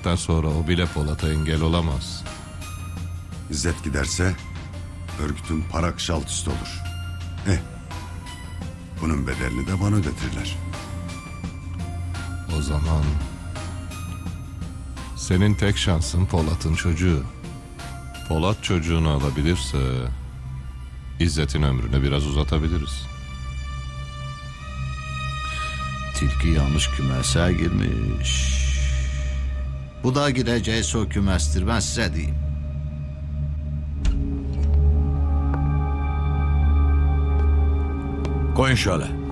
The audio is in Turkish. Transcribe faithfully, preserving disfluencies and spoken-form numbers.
saatten sonra o bile Polat'a engel olamaz. İzzet giderse örgütün para akışı alt üst olur. Eh, bunun bedelini de bana ödetirler. O zaman senin tek şansın Polat'ın çocuğu. Polat çocuğunu alabilirse İzzet'in ömrünü biraz uzatabiliriz. Tilki yanlış kümese girmiş. Bu da gireceği o kümestir, ben size diyeyim. Koyun şöyle.